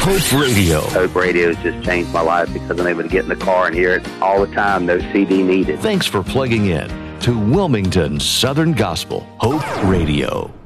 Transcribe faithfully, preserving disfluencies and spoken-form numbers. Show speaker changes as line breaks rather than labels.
Hope Radio.
Hope Radio has just changed my life because I'm able to get in the car and hear it all the time. No C D needed.
Thanks for plugging in to Wilmington Southern Gospel Hope Radio.